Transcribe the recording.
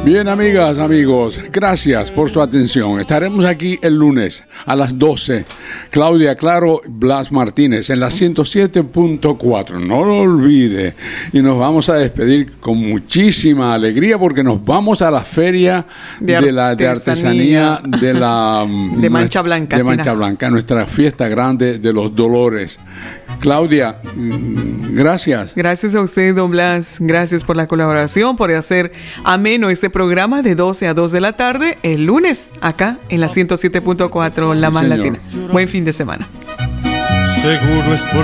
Bien, amigas, amigos, gracias por su atención. Estaremos aquí el lunes a las 12. Claudia Claro, Blas Martínez en la 107.4. No lo olvide. Y nos vamos a despedir con muchísima alegría porque nos vamos a la feria de artesanía de Mancha Blanca. De Mancha Blanca, nuestra fiesta grande de los Dolores. Claudia, gracias. Gracias a usted, don Blas. Gracias por la colaboración, por hacer ameno este programa de 12 a 2 de la tarde el lunes, acá en la 107.4, la más latina. Buen fin de semana. Seguro es por